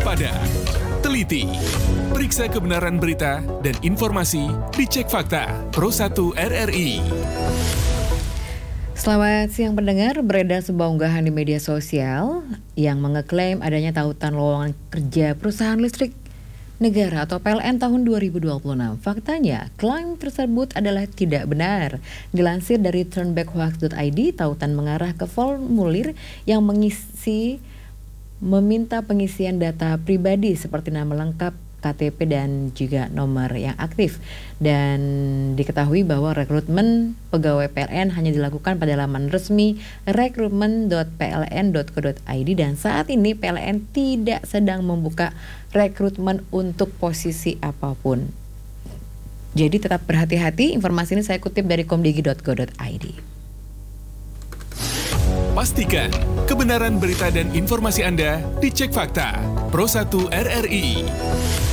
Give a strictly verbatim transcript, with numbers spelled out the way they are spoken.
waspada, teliti, periksa kebenaran berita dan informasi, dicek fakta. Pro satu R R I. Selamat siang pendengar, beredar sebuah unggahan di media sosial yang mengeklaim adanya tautan lowongan kerja perusahaan listrik negara atau P L N tahun dua ribu dua puluh enam. Faktanya, klaim tersebut adalah tidak benar. Dilansir dari turnbackhoax dot I D, tautan mengarah ke formulir yang mengisi meminta pengisian data pribadi seperti nama lengkap, K T P dan juga nomor yang aktif. Dan diketahui bahwa rekrutmen pegawai P L N hanya dilakukan pada laman resmi rekrutmen dot p l n dot co dot i d dan saat ini P L N tidak sedang membuka rekrutmen untuk posisi apapun. Jadi tetap berhati-hati, informasi ini saya kutip dari komdigi dot go dot i d. Pastikan kebenaran berita dan informasi Anda dicek fakta. Pro satu R R I.